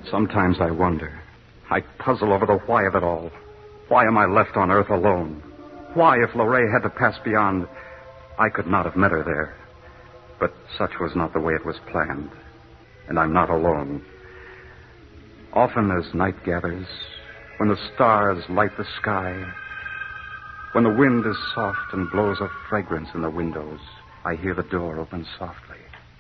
Sometimes I wonder. I puzzle over the why of it all. Why am I left on Earth alone? Why, if Lorraine had to pass beyond, I could not have met her there. But such was not the way it was planned. And I'm not alone. Often as night gathers, when the stars light the sky, when the wind is soft and blows a fragrance in the windows, I hear the door open softly.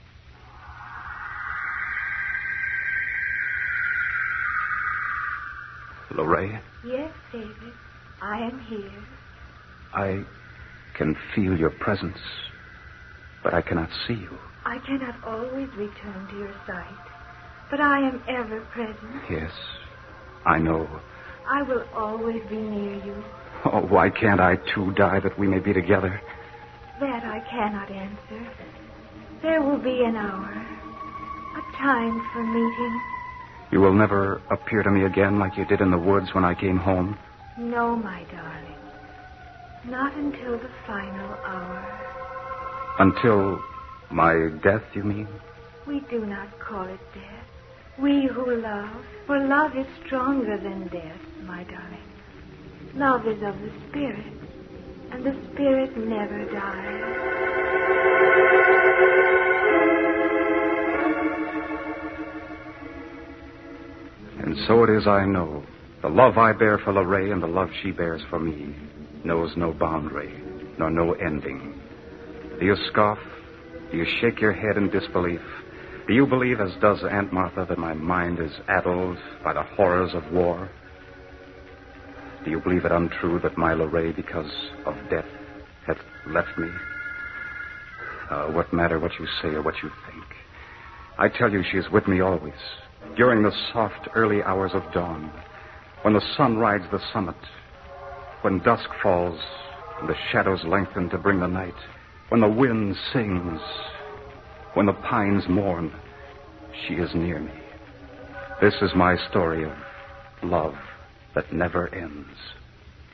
Lorraine? Yes, David. I am here. I can feel your presence, but I cannot see you. I cannot always return to your sight, but I am ever present. Yes, I know. I will always be near you. Oh, why can't I, too, die that we may be together? That I cannot answer. There will be an hour, a time for meeting. You will never appear to me again like you did in the woods when I came home? No, my darling. Not until the final hour. Until my death, you mean? We do not call it death. We who love, for love is stronger than death, my darling. Love is of the spirit, and the spirit never dies. And so it is I know. The love I bear for Lorraine and the love she bears for me knows no boundary, nor no ending. Do you scoff? Do you shake your head in disbelief? Do you believe, as does Aunt Martha, that my mind is addled by the horrors of war? Do you believe it untrue that my Lorraine, because of death, hath left me? What matter what you say or what you think? I tell you she is with me always, during the soft early hours of dawn, when the sun rides the summit, when dusk falls and the shadows lengthen to bring the night, when the wind sings, when the pines mourn, she is near me. This is my story of love that never ends.